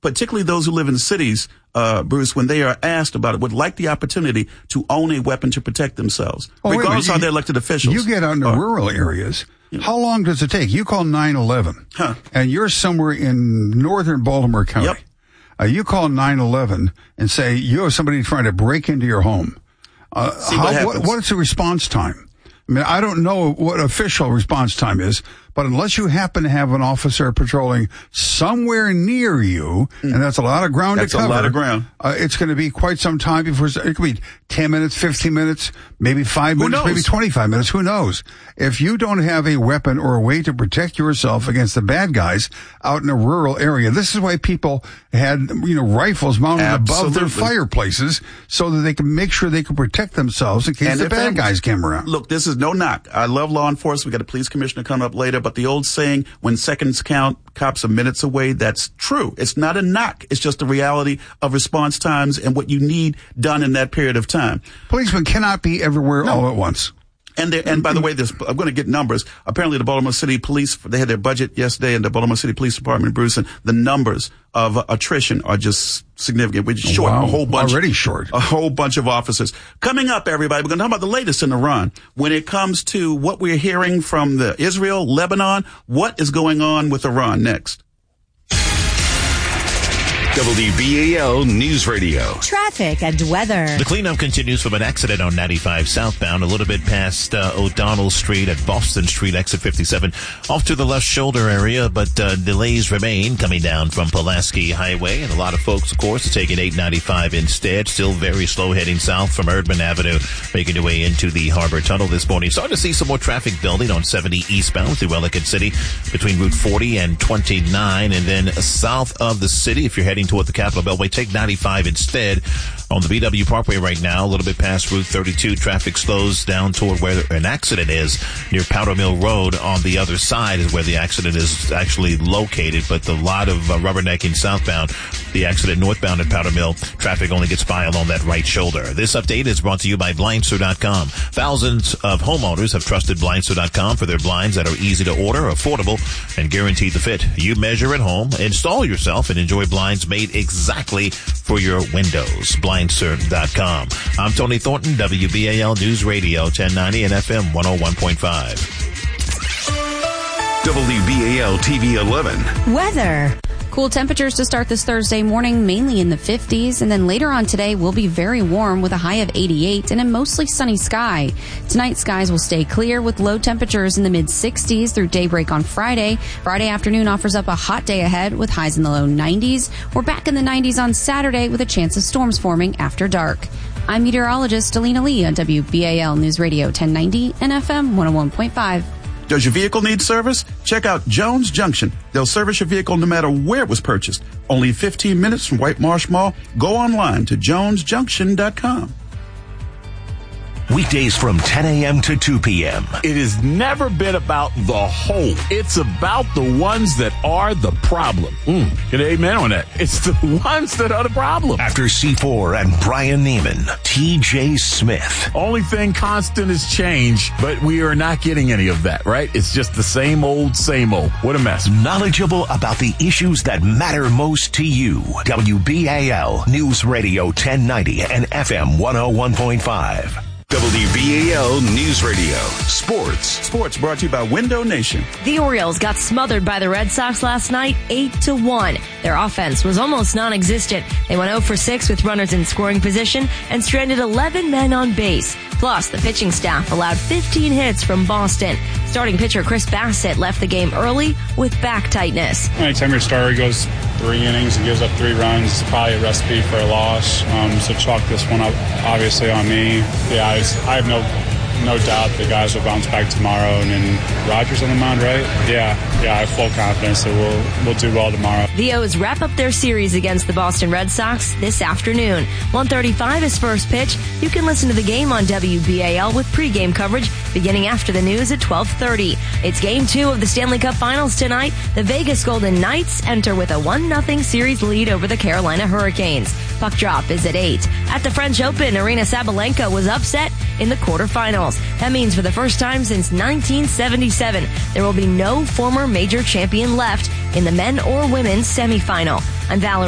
particularly those who live in cities, Bruce, when they are asked about it, would like the opportunity to own a weapon to protect themselves, regardless of their elected officials. You get out into rural areas. Yeah. How long does it take? You call 911, and you're somewhere in northern Baltimore County. Yep. You call 911 and say you have somebody trying to break into your home. What is the response time? I mean, I don't know what official response time is, but unless you happen to have an officer patrolling somewhere near you, and that's a lot of ground to cover. That's a lot of ground. It's going to be quite some time before it could be 10 minutes, 15 minutes, maybe 5 minutes, maybe 25 minutes. Who knows? If you don't have a weapon or a way to protect yourself against the bad guys out in a rural area, this is why people had, rifles mounted above their fireplaces so that they can make sure they can protect themselves in case the bad guys came around. Look, this is no knock. I love law enforcement. We got a police commissioner coming up later, but the old saying, when seconds count, cops are minutes away, that's true. It's not a knock. It's just the reality of response times and what you need done in that period of time. Policemen cannot be everywhere all at once. And by the way, I'm going to get numbers. Apparently, the Baltimore City Police, they had their budget yesterday in the Baltimore City Police Department, Bruce, and the numbers of attrition are just significant. We're just short a whole bunch. Already short. A whole bunch of officers. Coming up, everybody, we're going to talk about the latest in Iran. When it comes to what we're hearing from Israel, Lebanon, what is going on with Iran next? WBAL News Radio. Traffic and weather. The cleanup continues from an accident on 95 southbound, a little bit past O'Donnell Street at Boston Street, exit 57, off to the left shoulder area, but delays remain coming down from Pulaski Highway. And a lot of folks, of course, are taking 895 instead. Still very slow heading south from Erdman Avenue, making your way into the Harbor Tunnel this morning. Starting to see some more traffic building on 70 eastbound through Ellicott City between Route 40 and 29. And then south of the city, if you're heading toward the Capitol Beltway, take 95 instead. On the BW Parkway right now, a little bit past Route 32, traffic slows down toward where an accident is near Powder Mill Road. On the other side is where the accident is actually located, but a lot of rubbernecking southbound. The accident northbound at Powder Mill, traffic only gets filed on that right shoulder. This update is brought to you by Blindster.com. Thousands of homeowners have trusted Blindster.com for their blinds that are easy to order, affordable, and guaranteed to fit. You measure at home, install yourself, and enjoy blinds made exactly for your windows. Blindster.com. I'm Tony Thornton, WBAL News Radio, 1090 and FM 101.5. WBAL TV 11. Weather. Cool temperatures to start this Thursday morning, mainly in the 50s, and then later on today will be very warm with a high of 88 and a mostly sunny sky. Tonight, skies will stay clear with low temperatures in the mid-60s through daybreak on Friday. Friday afternoon offers up a hot day ahead with highs in the low 90s. We're back in the 90s on Saturday with a chance of storms forming after dark. I'm meteorologist Alina Lee on WBAL News Radio 1090 and FM 101.5. Does your vehicle need service? Check out Jones Junction. They'll service your vehicle no matter where it was purchased. Only 15 minutes from White Marsh Mall. Go online to jonesjunction.com. Weekdays from 10 a.m. to 2 p.m. It has never been about the whole. It's about the ones that are the problem. Get an amen on that. It's the ones that are the problem. After C4 and Brian Neiman, TJ Smith. Only thing constant is change, but we are not getting any of that, right? It's just the same old, same old. What a mess. Knowledgeable about the issues that matter most to you. WBAL News Radio 1090 and FM 101.5. WBAL News Radio. Sports brought to you by Window Nation. The Orioles got smothered by the Red Sox last night, 8-1. Their offense was almost non-existent. They went 0 for 6 with runners in scoring position and stranded 11 men on base. Plus, the pitching staff allowed 15 hits from Boston. Starting pitcher Chris Bassett left the game early with back tightness. Anytime your starter goes 3 innings and gives up 3 runs, it's probably a recipe for a loss. So chalk this one up, obviously, on me. Yeah, I have no doubt the guys will bounce back tomorrow. And then Rogers on the mound, right? Yeah, I have full confidence that we'll do well tomorrow. The O's wrap up their series against the Boston Red Sox this afternoon. 1:35 is first pitch. You can listen to the game on WBAL with pregame coverage beginning after the news at 12:30. It's Game 2 of the Stanley Cup Finals tonight. The Vegas Golden Knights enter with a 1-0 series lead over the Carolina Hurricanes. Puck drop is at 8. At the French Open, Aryna Sabalenka was upset in the quarterfinals. That means for the first time since 1977, there will be no former major champion left in the men or women's semifinal. I'm Valerie